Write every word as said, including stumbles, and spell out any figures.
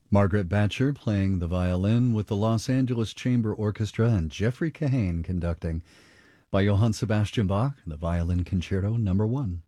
Margaret Batcher playing the violin with the Los Angeles Chamber Orchestra and Jeffrey Kahane conducting by Johann Sebastian Bach, the Violin Concerto Number One.